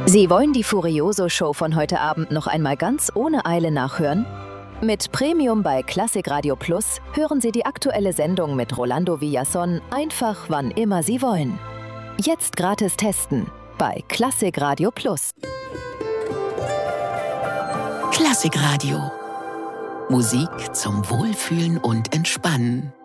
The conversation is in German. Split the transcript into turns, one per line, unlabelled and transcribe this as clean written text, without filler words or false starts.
Sie wollen die Furioso-Show von heute Abend noch einmal ganz ohne Eile nachhören? Mit Premium bei Klassik Radio Plus hören Sie die aktuelle Sendung mit Rolando Villazón einfach wann immer Sie wollen. Jetzt gratis testen bei Klassik Radio Plus.
Klassik Radio. Musik zum Wohlfühlen und Entspannen.